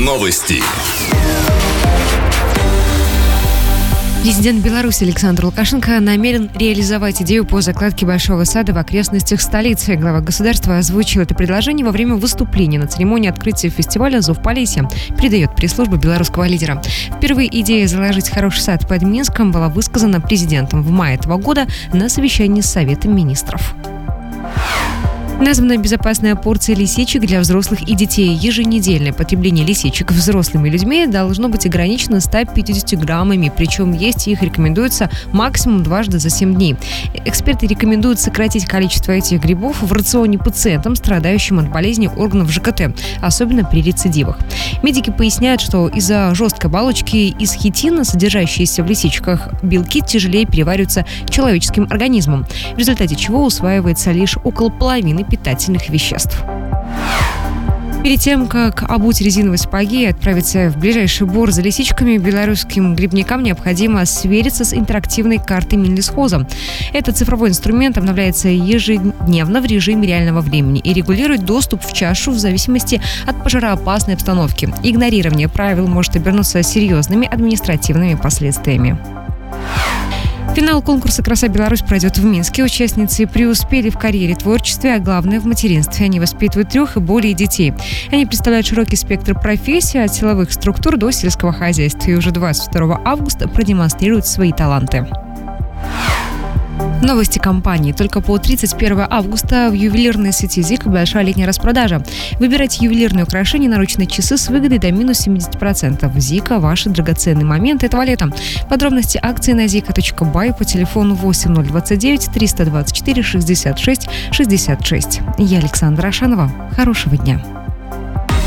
Новости. Президент Беларуси Александр Лукашенко намерен реализовать идею по закладке большого сада в окрестностях столицы. Глава государства озвучил это предложение во время выступления на церемонии открытия фестиваля «Зов Полесья», передает пресс-служба белорусского лидера. Впервые идея заложить хороший сад под Минском была высказана президентом в мае этого года на совещании с Советом министров. Названа безопасная порция лисичек для взрослых и детей. Еженедельное потребление лисичек взрослыми людьми должно быть ограничено 150 граммами, причем есть их рекомендуется максимум дважды за 7 дней. Эксперты рекомендуют сократить количество этих грибов в рационе пациентам, страдающим от болезней органов ЖКТ, особенно при рецидивах. Медики поясняют, что из-за жесткой оболочки из хитина, содержащиеся в лисичках, белки тяжелее перевариваются человеческим организмом, в результате чего усваивается лишь около половины питательных веществ. Перед тем, как обуть резиновые сапоги и отправиться в ближайший бор за лисичками, белорусским грибникам необходимо свериться с интерактивной картой Минлесхоза. Этот цифровой инструмент обновляется ежедневно в режиме реального времени и регулирует доступ в чашу в зависимости от пожароопасной обстановки. Игнорирование правил может обернуться серьезными административными последствиями. Финал конкурса «Краса Беларусь» пройдет в Минске. Участницы преуспели в карьере, творчестве, а главное – в материнстве. Они воспитывают 3 и более детей. Они представляют широкий спектр профессий, от силовых структур до сельского хозяйства. И уже 22 августа продемонстрируют свои таланты. Новости компании. Только по 31 августа в ювелирной сети «Зика» большая летняя распродажа. Выбирайте ювелирные украшения, наручные часы с выгодой до минус 70%. «Зика» – ваши драгоценные моменты этого лета. Подробности акции на zika.by по телефону 8029 324 66 66. Я Александра Ашанова. Хорошего дня.